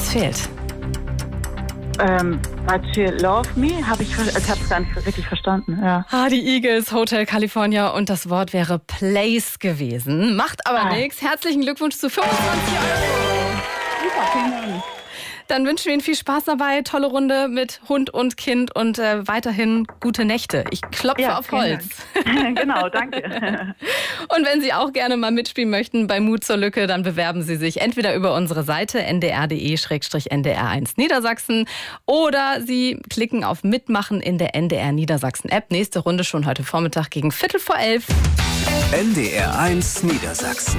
Was fehlt? But You Love Me? Ich habe es gar nicht richtig verstanden. Ja. Die Eagles, Hotel California und das Wort wäre Place gewesen. Macht aber nichts. Herzlichen Glückwunsch zu 25 €. Super, vielen Dank. Dann wünschen wir Ihnen viel Spaß dabei. Tolle Runde mit Hund und Kind und weiterhin gute Nächte. Ich klopfe auf Holz. Genau, danke. Und wenn Sie auch gerne mal mitspielen möchten bei Mut zur Lücke, dann bewerben Sie sich entweder über unsere Seite ndr.de/ndr1 Niedersachsen oder Sie klicken auf Mitmachen in der NDR Niedersachsen App. Nächste Runde schon heute Vormittag gegen 11:15. NDR1 Niedersachsen.